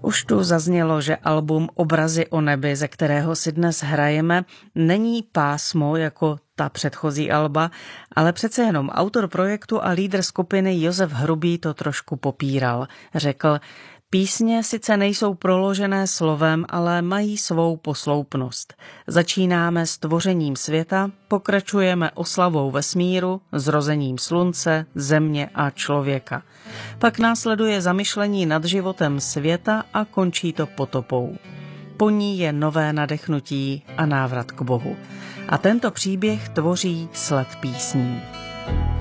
Už tu zaznělo, že album Obrazy o nebi, ze kterého si dnes hrajeme, není pásmo jako ta předchozí alba, ale přece jenom autor projektu a lídr skupiny Josef Hrubý to trošku popíral. Řekl, písně sice nejsou proložené slovem, ale mají svou posloupnost. Začínáme stvořením světa, pokračujeme oslavou vesmíru, zrozením slunce, země a člověka. Pak následuje zamyšlení nad životem světa a končí to potopou. Po ní je nové nadechnutí a návrat k Bohu. A tento příběh tvoří sled písní.